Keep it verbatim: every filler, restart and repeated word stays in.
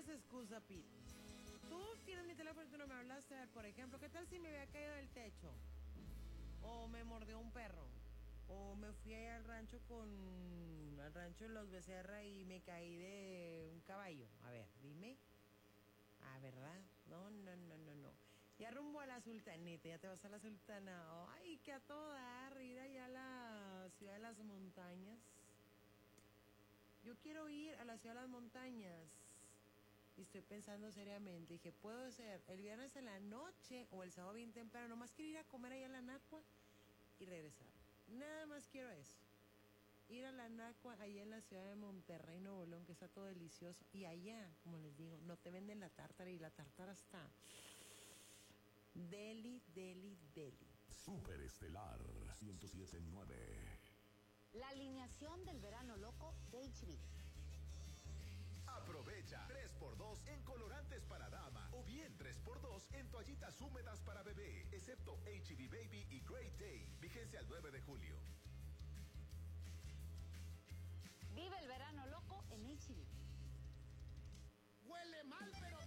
tienes excusa, Pete. Tú tienes mi teléfono y tú no me hablaste. A ver, por ejemplo, ¿qué tal si me había caído del techo? O me mordió un perro. O me fui allá al rancho con... al rancho de los Becerra y me caí de un caballo. A ver, dime. Ah, ¿verdad? No, no, no, no, no. Ya rumbo a la Sultanita, ya te vas a la Sultana. Ay, que a todo dar, ir allá a la ciudad de las montañas. Yo quiero ir a la ciudad de las montañas. Y estoy pensando seriamente. Dije, puedo ser el viernes en la noche o el sábado bien temprano. Nomás quiero ir a comer allá a la Nacua y regresar. Nada más quiero eso. Ir a la Nacua, allá en la ciudad de Monterrey, Nuevo León, que está todo delicioso. Y allá, como les digo, no te venden la tártara y la tártara está deli, deli, deli. Superestelar ciento siete punto nueve. La alineación del verano loco de H B. Aprovecha tres por dos en colorantes para dama o bien tres por dos en toallitas húmedas para bebé, excepto H B Baby y Great Day. Vigencia al nueve de julio. Vive el verano loco en H B. Huele mal, pero